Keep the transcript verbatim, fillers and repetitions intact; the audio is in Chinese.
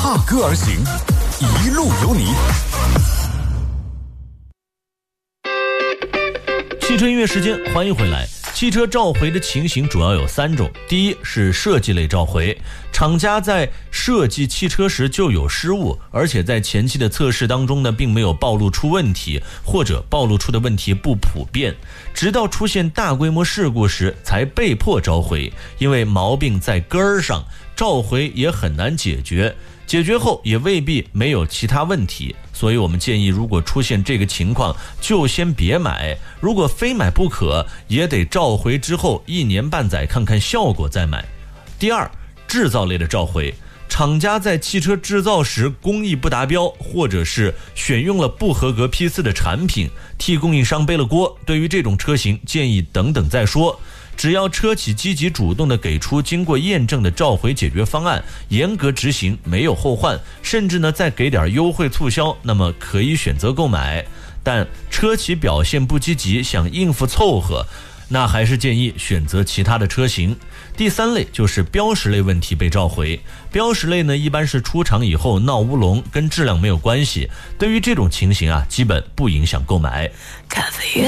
踏歌而行，一路有你。 汽车音乐时间，欢迎回来。汽车召回的情形主要有三种。第一是设计类召回，厂家在设计汽车时就有失误，而且在前期的测试当中呢，并没有暴露出问题，或者暴露出的问题不普遍，直到出现大规模事故时才被迫召回，因为毛病在根儿上，召回也很难解决。解决后也未必没有其他问题，所以我们建议如果出现这个情况就先别买，如果非买不可也得召回之后一年半载看看效果再买。第二，制造类的召回，厂家在汽车制造时工艺不达标，或者是选用了不合格批次的产品，替供应商背了锅，对于这种车型建议等等再说。只要车企积极主动地给出经过验证的召回解决方案，严格执行，没有后患，甚至呢再给点优惠促销，那么可以选择购买。但车企表现不积极，想应付凑合，那还是建议选择其他的车型。第三类就是标识类问题被召回，标识类呢一般是出厂以后闹乌龙，跟质量没有关系，对于这种情形啊，基本不影响购买。咖啡